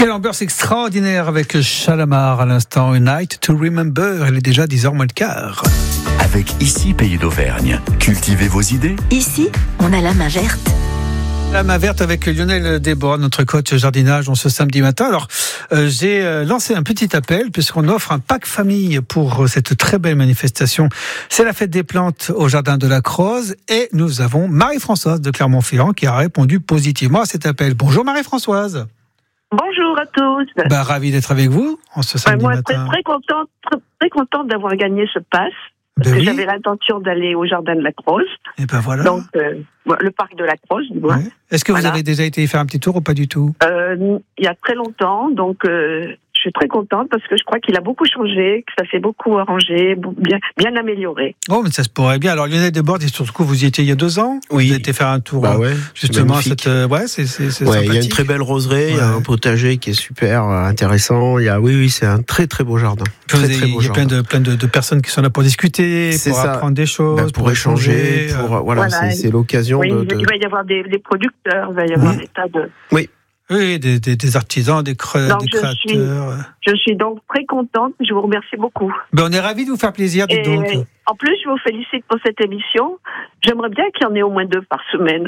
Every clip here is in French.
Quelle ambiance extraordinaire avec Shalamar à l'instant. A Night to Remember. Il est déjà 10h moins le quart. Avec Ici Pays d'Auvergne, cultivez vos idées. Ici, on a la main verte. La main verte avec Lionel Desbordes, notre coach jardinage, ce samedi matin. Alors, j'ai lancé un petit appel puisqu'on offre un pack famille pour cette très belle manifestation. C'est la fête des plantes au jardin de la Croze et nous avons Marie-Françoise de Clermont-Ferrand qui a répondu positivement à cet appel. Bonjour Marie-Françoise. Bonjour à tous. Ravi d'être avec vous en ce samedi matin. Moi, très contente d'avoir gagné ce pass. Parce que j'avais l'intention d'aller au jardin de la Croze. Et ben voilà. Donc, le parc de la Croze. Ouais. Est-ce que vous avez déjà été faire un petit tour ou pas du tout? Il y a très longtemps, donc je suis très contente parce que je crois qu'il a beaucoup changé, que ça s'est beaucoup arrangé, bien amélioré. Oh, mais ça se pourrait bien. Alors Lionel Desbordes, et surtout vous y étiez il y a 2 ans. Oui. Vous avez été faire un tour justement à cette. C'est sympathique. Il y a une très belle roseraie, il y a un potager qui est super intéressant. C'est un très très beau jardin. Il y a plein de personnes qui sont là pour discuter, pour apprendre des choses, pour échanger, c'est l'occasion Il va y avoir des producteurs, il va y avoir des tas de. Oui, des artisans, des créateurs. Je suis donc très contente. Je vous remercie beaucoup. On est ravis de vous faire plaisir, dites donc. En plus, je vous félicite pour cette émission. J'aimerais bien qu'il y en ait au moins 2 par semaine.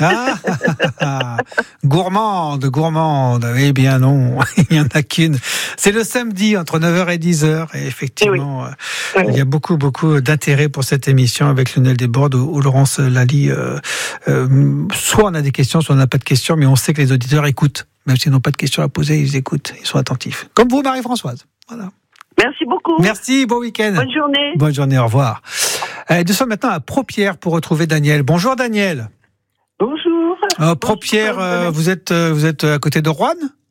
Gourmande. Eh bien non, il n'y en a qu'une. C'est le samedi entre 9h et 10h. Et effectivement, il y a beaucoup d'intérêt pour cette émission avec Lionel Desbordes ou Laurence Lally. Soit on a des questions, soit on n'a pas de questions, mais on sait que les auditeurs écoutent. Même s'ils n'ont pas de questions à poser, ils écoutent, ils sont attentifs. Comme vous, Marie-Françoise. Voilà. Merci beaucoup. Merci, bon week-end. Bonne journée. Bonne journée, au revoir. Nous sommes maintenant à Propierre pour retrouver Daniel. Bonjour Daniel. Bonjour. Propierre, vous êtes à côté de Roanne ?